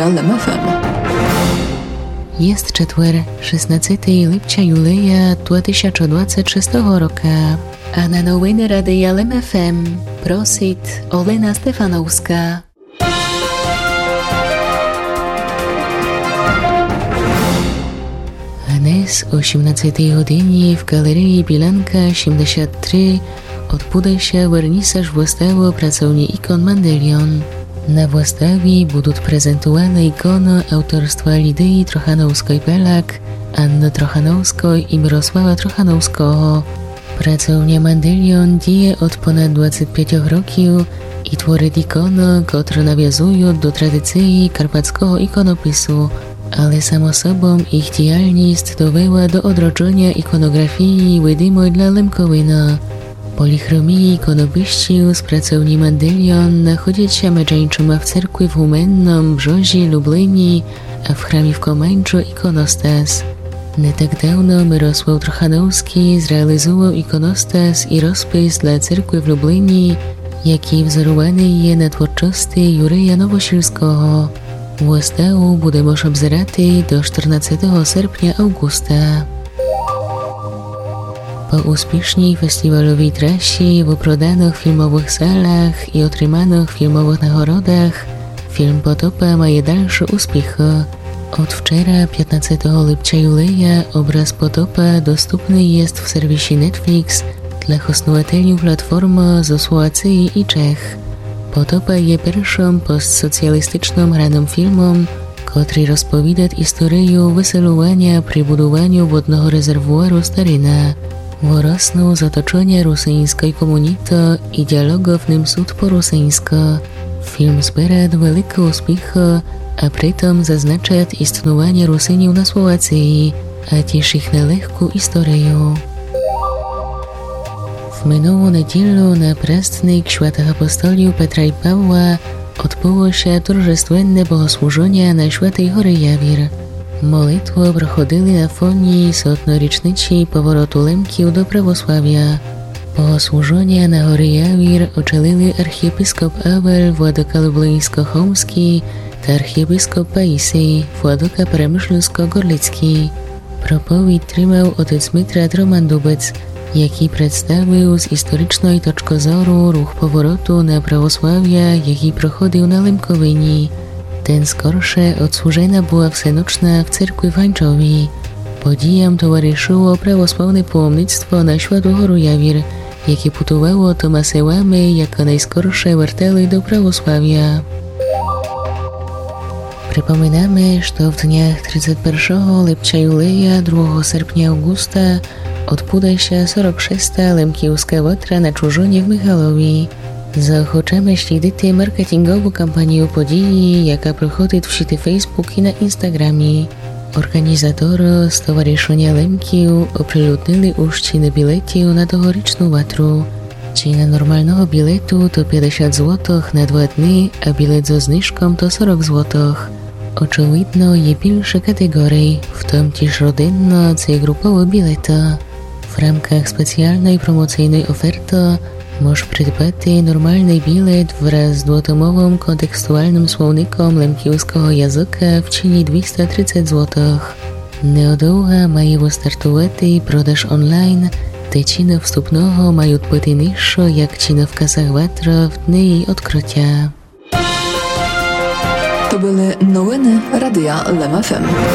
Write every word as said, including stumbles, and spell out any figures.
L M F M. Jest четвер, шістнадцятого липня юлея дві тисячі двадцять шостого року, а на новини Радія Л М Ф М просить Олена Стефановська. Dnes o osiemnastej godzinie w Galerii Bilanka siedemdziesiąt trzy odbędzie się wernisaż wystawy pracowni ikon Mandelion. Na wystawie będą prezentowane ikony autorstwa Lidii Trochanowskiej-Belak, Anny Trochanowskiej i Mirosława Trochanowskiego. Pracownia Mandelion dzieje od ponad dwudziestu pięciu roków i tworzy ikony, które nawiązują do tradycji karpackiego ikonopisu, ale samo sobą ich działalność dowiała do odrodzenia ikonografii widymej dla Lemkowina. Polichromii ikonopiści z pracowni Mandelion nachodzą się męczeńczyma w cerkwi w Humennom, Brzozie, Lublinie, a w chramie w Komańczu ikonostas. Nie tak dawno Mirosław Trochanowski zrealizował ikonostas i rozpis dla cerkwi w Lublinie, jaki wzorowany jest na twórczości Jureja Nowosilskiego. Wystawę będzie można obserwować do czternastego sierpnia Augusta. Po uspiesznej festiwalowej trasie, wyprodanych filmowych salach i otrzymanych filmowych nagrodach, film Potopa ma dalsze uspechy. Od wczoraj, piętnastego lipca juleja, obraz Potopa dostępny jest w serwisie Netflix dla hostowatelów platformy z Słowacji i Czech. Potopa jest pierwszym postsocjalistycznym hranym filmem, który rozpowiada historię wycelowania przy budowaniu wodnego rezerwuaru Staryna, wyrosną z otoczenia rosyjskiej komunity i dialogu w nim sud po rosyjsku. Film zbiera wielkie uspechy, a przy tym zaznacza istnienie Rosjanów na Słowacji, a też ich nalehką historię. W minioną niedzielę na prastnik świętych apostoliów Petra i Pawła odbyło się торжественне bogosłużenie na Świętej Hory Jawir. Молитву проходили на фоні сотнорічниці повороту Лемків до православ'я. Богослужіння на горі Явір очолили архієпископ Авель Владика Люблинсько-Хомський та архієпископ Паїсій Владика Перемишльсько-Горлицький. Проповідь тримав отець Митрат Роман Дубець, який представив з історичної точки зору рух повороту на православ'я, який проходив на Лемковині. Ten skorsze odsłużena była всеночна w cerkwi w Hańczowi. Podijam towarzyszyło prawosławne połomnictwo na Świętą Гору Jawir, jakie putowało Tomasełami jako najskorsze wartele do prawosławia. Przypominamy, że w dniach trzydziestego pierwszego lipca juleja, drugiego sierpnia Augusta odbędzie się czterdziesta szósta Lemkiewska Watra na Czurzonie w Michalowie. Zaochoczamy śledzić marketingową kampanię podії, jaka prochodzi w sieci Facebook i na Instagramie. Organizatorzy Stowarzyszenia Lemkiów oprzyludnili już ceny biletów na tegoroczną watru. Cena normalnego biletu to pięćdziesiąt złotych na dwa dni, a bilet ze zniżką to czterdzieści złotych. Oczywiście jest więcej kategorii, w tym też rodzinne czy grupowe bilety. W ramach specjalnej promocyjnej oferty możesz przydbać normalny bilet wraz z dwutomowym kontekstualnym słownikiem lemkiewskiego języka w cenie dwieście trzydzieści złotych. Niedługo mają wystartować podaż online, te ceny wstępnego mają być niższe jak ceny w kasach Watra w dni jej odkrycia. To były nowiny Radia L M F M.